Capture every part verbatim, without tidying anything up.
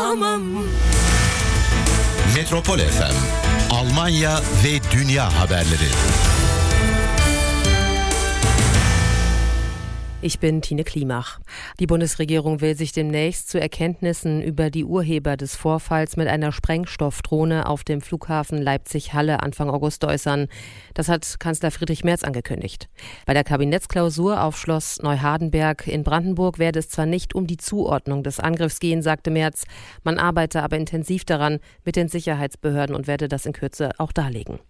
tamam. Metropol F M, Almanya ve dünya haberleri. Ich bin Tine Klimach. Die Bundesregierung will sich demnächst zu Erkenntnissen über die Urheber des Vorfalls mit einer Sprengstoffdrohne auf dem Flughafen Leipzig-Halle Anfang August äußern. Das hat Kanzler Friedrich Merz angekündigt. Bei der Kabinettsklausur auf Schloss Neuhardenberg in Brandenburg werde es zwar nicht um die Zuordnung des Angriffs gehen, sagte Merz. Man arbeite aber intensiv daran mit den Sicherheitsbehörden und werde das in Kürze auch darlegen.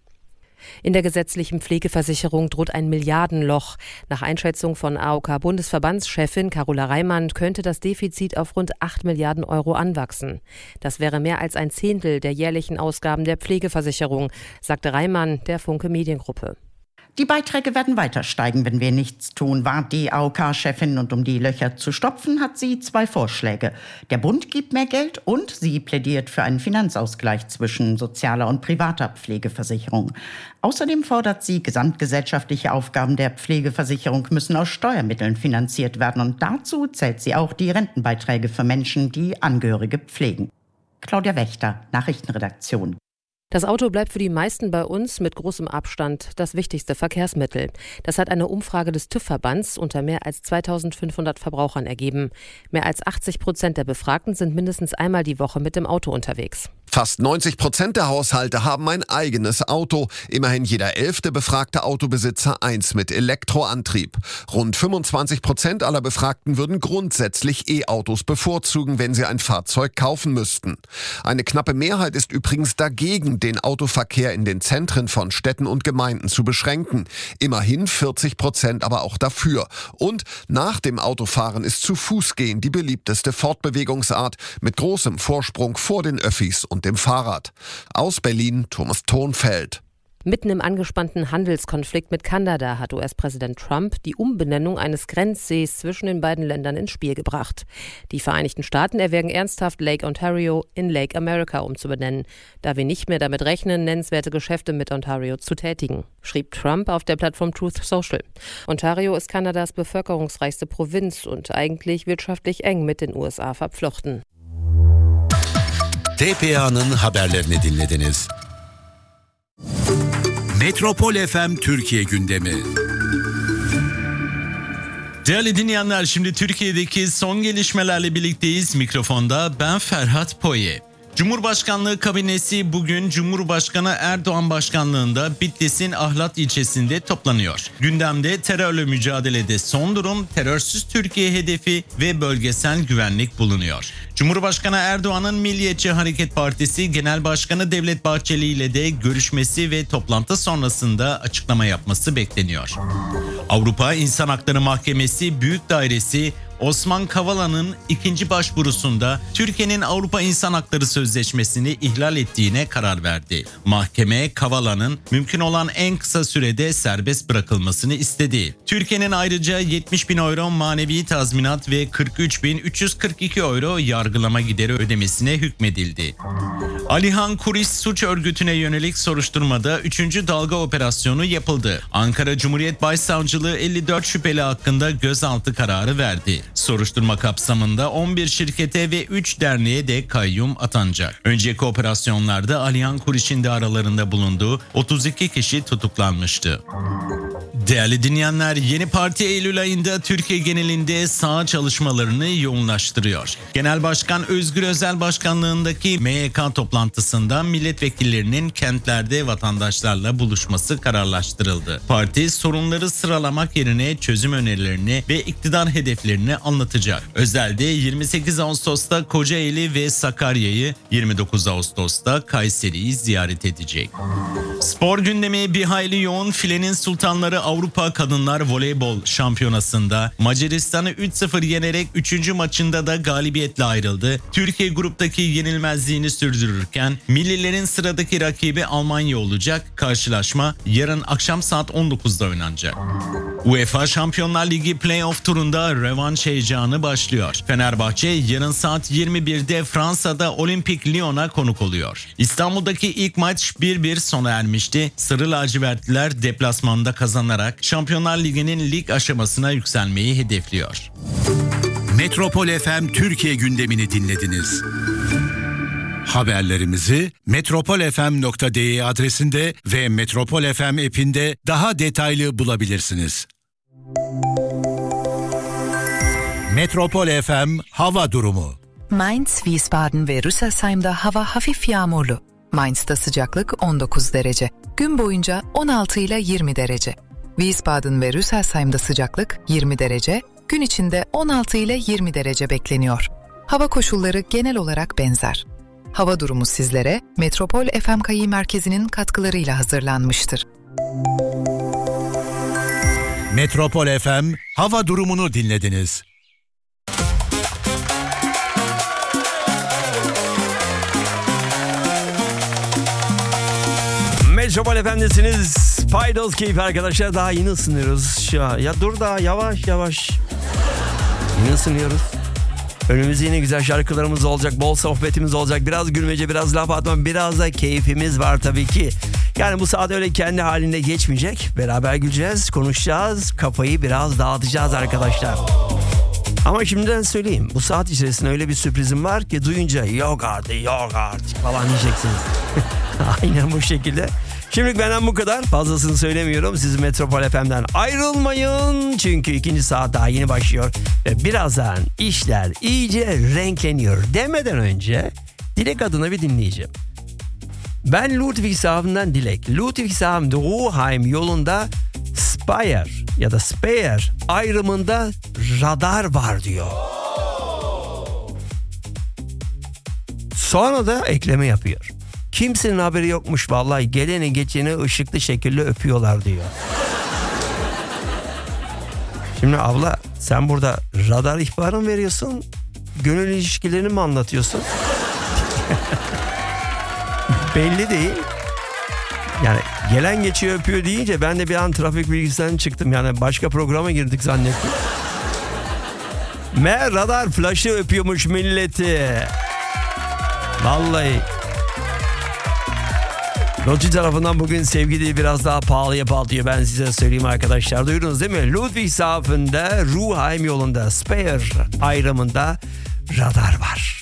In der gesetzlichen Pflegeversicherung droht ein Milliardenloch. Nach Einschätzung von A O K-Bundesverbandschefin Carola Reimann könnte das Defizit auf rund acht Milliarden Euro anwachsen. Das wäre mehr als ein Zehntel der jährlichen Ausgaben der Pflegeversicherung, sagte Reimann der Funke Mediengruppe. Die Beiträge werden weiter steigen, wenn wir nichts tun, warnt die A O K-Chefin. Und um die Löcher zu stopfen, hat sie zwei Vorschläge. Der Bund gibt mehr Geld und sie plädiert für einen Finanzausgleich zwischen sozialer und privater Pflegeversicherung. Außerdem fordert sie, gesamtgesellschaftliche Aufgaben der Pflegeversicherung müssen aus Steuermitteln finanziert werden. Und dazu zählt sie auch die Rentenbeiträge für Menschen, die Angehörige pflegen. Claudia Wächter, Nachrichtenredaktion. Das Auto bleibt für die meisten bei uns mit großem Abstand das wichtigste Verkehrsmittel. Das hat eine Umfrage des TÜV-Verbands unter mehr als zweitausendfünfhundert Verbrauchern ergeben. Mehr als achtzig Prozent der Befragten sind mindestens einmal die Woche mit dem Auto unterwegs. Fast neunzig Prozent der Haushalte haben ein eigenes Auto. Immerhin jeder elfte befragte Autobesitzer eins mit Elektroantrieb. Rund fünfundzwanzig Prozent aller Befragten würden grundsätzlich E-Autos bevorzugen, wenn sie ein Fahrzeug kaufen müssten. Eine knappe Mehrheit ist übrigens dagegen, den Autoverkehr in den Zentren von Städten und Gemeinden zu beschränken. Immerhin vierzig Prozent aber auch dafür. Und nach dem Autofahren ist zu Fuß gehen die beliebteste Fortbewegungsart mit großem Vorsprung vor den Öffis und dem Fahrrad. Aus Berlin, Thomas Thonfeld. Mitten im angespannten Handelskonflikt mit Kanada hat U S-Präsident Trump die Umbenennung eines Grenzsees zwischen den beiden Ländern ins Spiel gebracht. Die Vereinigten Staaten erwägen ernsthaft, Lake Ontario in Lake America umzubenennen, da wir nicht mehr damit rechnen, nennenswerte Geschäfte mit Ontario zu tätigen, schrieb Trump auf der Plattform Truth Social. Ontario ist Kanadas bevölkerungsreichste Provinz und eigentlich wirtschaftlich eng mit den U S A verflochten. T P A'nın haberlerini dinlediniz. Metropol F M Türkiye gündemi. Değerli dinleyenler, şimdi Türkiye'deki son gelişmelerle birlikteyiz. Mikrofonda ben Ferhat Poye. Cumhurbaşkanlığı kabinesi bugün Cumhurbaşkanı Erdoğan başkanlığında Bitlis'in Ahlat ilçesinde toplanıyor. Gündemde terörle mücadelede son durum, terörsüz Türkiye hedefi ve bölgesel güvenlik bulunuyor. Cumhurbaşkanı Erdoğan'ın Milliyetçi Hareket Partisi Genel Başkanı Devlet Bahçeli ile de görüşmesi ve toplantı sonrasında açıklama yapması bekleniyor. Avrupa İnsan Hakları Mahkemesi Büyük Dairesi Osman Kavala'nın ikinci başvurusunda Türkiye'nin Avrupa İnsan Hakları Sözleşmesi'ni ihlal ettiğine karar verdi. Mahkeme Kavala'nın mümkün olan en kısa sürede serbest bırakılmasını istedi. Türkiye'nin ayrıca yetmiş bin euro manevi tazminat ve kırk üç bin üç yüz kırk iki euro yargılama gideri ödemesine hükmedildi. Alihan Kuris suç örgütüne yönelik soruşturmada üçüncü dalga operasyonu yapıldı. Ankara Cumhuriyet Başsavcılığı elli dört şüpheli hakkında gözaltı kararı verdi. Soruşturma kapsamında on bir şirkete ve üç derneğe de kayyum atanacak. Önceki operasyonlarda Alihan Kuris'in de aralarında bulunduğu otuz iki kişi tutuklanmıştı. Değerli dinleyenler, yeni parti Eylül ayında Türkiye genelinde saha çalışmalarını yoğunlaştırıyor. Genel Başkan Özgür Özel başkanlığındaki M Y K toplantısında milletvekillerinin kentlerde vatandaşlarla buluşması kararlaştırıldı. Parti sorunları sıralamak yerine çözüm önerilerini ve iktidar hedeflerini anlatacak. Özel'de yirmi sekiz Ağustos'ta Kocaeli ve Sakarya'yı, yirmi dokuz Ağustos'ta Kayseri'yi ziyaret edecek. Spor gündemi bir hayli yoğun. Filenin Sultanları Avrupa Kadınlar Voleybol Şampiyonası'nda Macaristan'ı üç sıfır yenerek üçüncü maçında da galibiyetle ayrıldı. Türkiye gruptaki yenilmezliğini sürdürürken millilerin sıradaki rakibi Almanya olacak. Karşılaşma yarın akşam saat on dokuzda oynanacak. UEFA Şampiyonlar Ligi Playoff turunda rövanş heyecanı başlıyor. Fenerbahçe yarın saat yirmi birde Fransa'da Olimpik Lyon'a konuk oluyor. İstanbul'daki ilk maç bir bir sona ermişti. Sarı lacivertliler deplasmanda kazanarak Şampiyonlar Ligi'nin lig aşamasına yükselmeyi hedefliyor. Metropol F M Türkiye gündemini dinlediniz. Haberlerimizi metropol f m nokta d e adresinde ve Metropol F M app'inde daha detaylı bulabilirsiniz. Metropol F M hava durumu. Mainz, Wiesbaden ve Rüsselsheim'da hava hafif yağmurlu. Mainz'da sıcaklık on dokuz derece. Gün boyunca on altı ile yirmi derece. Wiesbaden ve Rüsselsheim'da sıcaklık yirmi derece, gün içinde on altı ile yirmi derece bekleniyor. Hava koşulları genel olarak benzer. Hava durumu sizlere Metropol F M K İ Merkezi'nin katkılarıyla hazırlanmıştır. Metropol F M hava durumunu dinlediniz. Metropol F M'desiniz. Paydos keyif arkadaşlar. Daha yeni ısınıyoruz. Ya, ya dur daha yavaş yavaş. Yeni ısınıyoruz. Önümüzde yine güzel şarkılarımız olacak. Bol sohbetimiz olacak. Biraz gülmece, biraz laf atma, biraz da keyfimiz var tabii ki. Yani bu saat öyle kendi halinde geçmeyecek. Beraber güleceğiz, konuşacağız. Kafayı biraz dağıtacağız arkadaşlar. Ama şimdiden söyleyeyim. Bu saat içerisinde öyle bir sürprizim var ki duyunca yok artık, yok artık falan diyeceksiniz. Aynen bu şekilde. Şimdilik benden bu kadar. Fazlasını söylemiyorum. Siz Metropol F M'den ayrılmayın. Çünkü ikinci saat daha yeni başlıyor. Ve birazdan işler iyice renkleniyor. Demeden önce Dilek adına bir dinleyeceğim. Ben Ludwigshaven'dan Dilek. Ludwigshaven Ruheim yolunda Speyer ya da Speyer ayrımında radar var diyor. Sonra da ekleme yapıyor. Kimsenin haberi yokmuş vallahi, geleni geçeni ışıklı şekilde öpüyorlar diyor. Şimdi abla sen burada radar ihbarı mı veriyorsun? Gönül ilişkilerini mi anlatıyorsun? Belli değil. Yani gelen geçiyor öpüyor deyince ben de bir an trafik bilgisinden çıktım. Yani başka programa girdik zannettim. Meğer radar flaşı öpüyormuş milleti. Vallahi. Loji tarafından bugün sevgili biraz daha pahalıya patlıyor, ben size söyleyeyim arkadaşlar. Duydunuz değil mi? Ludwigshaven'da Ruheim yolunda Speyer ayrımında radar var.